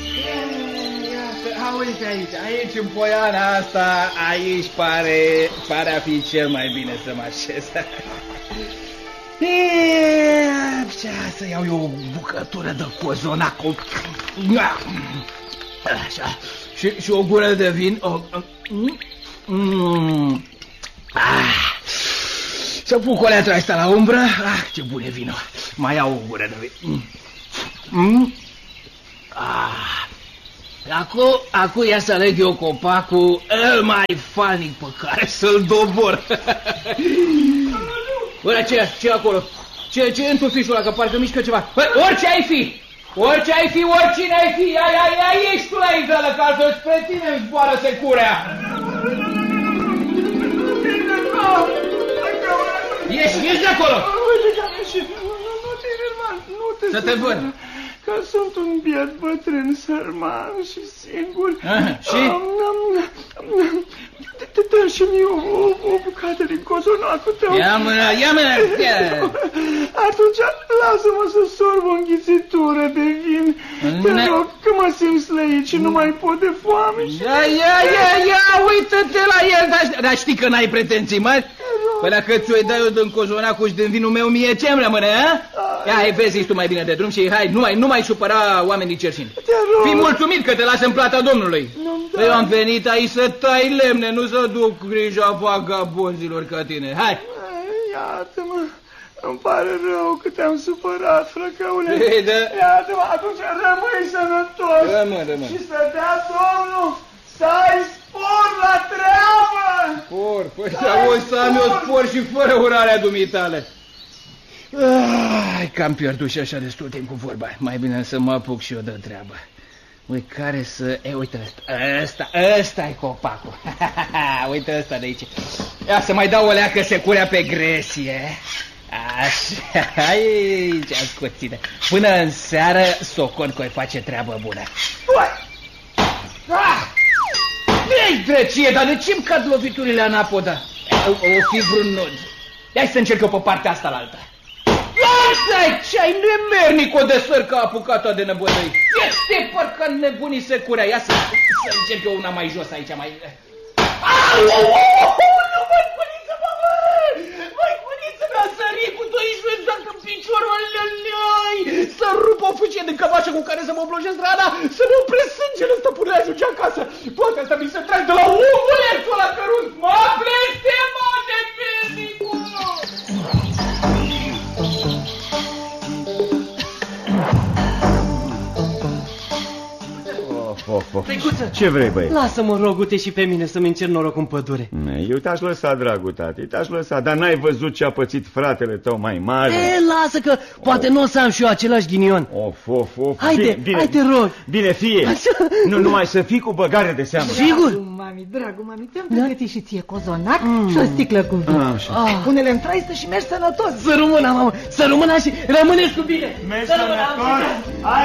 Uite aici în poiana asta, aici pare a fi cel mai bine să mă așez. Să iau eu o bucătură de cozonac. Așa. Și o gură de vin. Să pun coleața asta la umbră. Ce bun e vinul. Mai iau o gură de vin. Acum ia să aleg eu copacul el mai fanic pe care să-l dobor. Bă, ce acolo? Ce e în tufișul ăla, că parcă mișcă ceva? Bă, orice ai fi, oricine ai fi, ieși tu la izală, că altfel spre tine îmi zboară securea. Ieși de acolo! Să te văd. Că sunt un biet bătrân, sărman și singur. Și? Dă și mie o bucată din cozonacul tău. Ia mâna. Atunci lasă-mă să sorb o înghițitură de vin. Te rog, că mă simt slăit și nu mai pot de foame. Ia, uită-te la el. Dar știi că n-ai pretenții mari? Păi dacă ți-o dai eu din cozonacul și din vinul meu, mie ce-mi rămâne, a? Ia, vezi tu mai bine de drum și hai, nu mai supăra oamenii cerșini. Fii mulțumit că te las în plata Domnului. Eu am venit aici să tai lemne, nu să duc grija vagabonzilor ca tine. Hai! Iartă-mă, îmi pare rău că te-am supărat, frăcăule. Iartă-mă, atunci rămâi sănătos. Rămân. Și să dea Domnul să ai spor la treabă. Spor? Păi să am eu spor și fără urarea dumitale. Că-am pierdut și așa destul timp cu vorba. Mai bine să mă apuc și eu de treabă. Uite care să... uite ăsta-i copacul. Uite ăsta de aici. Ia să mai dau o leacă securea pe gresie. Așa, aici ascuține. Până în seară socon că-i face treabă bună. Ei, drăcie, dar de ce-mi cad loviturile anapoda? O fi vreun nod. Hai să încerc eu pe partea asta la alta. Lasă-i, ce-ai nemernic o de sărcă apucat-o de nebădăi. Este parcă nebunii securea. Ia să încerc eu una mai jos aici, mai... Nu, mai cuniță, mă! Mai cuniță, mi-a sărit cu 12 dacă în piciorul ălălăi. Să rup o fâcie de cămașă cu care să mă oblojesc rana, să mă opresc sângele, stăpâne, ajunge acasă. Poate asta mi se trag de la omulețul ăla cărunt. Mă blestemă de pernicul! Ce vrei, băi? Lasă-mă, rogute, și pe mine să-mi încerc noroc în pădure. Eu te-aș lăsa, dragul tati, te-aș lăsa, dar n-ai văzut ce a pățit fratele tău mai mare? Lasă că poate nu o să am și eu același ghinion. Of. Haide, te rog. Bine, fie. Nu numai să fii cu băgare de seamă. Sigur? Dragul mami, te-am pregătit și ție cozonac și o sticlă cu vin. Pune-le în traistă și mergi sănătos. Să rămână, mamă, să rămână și rămâneți cu bine. Mergi sănătos.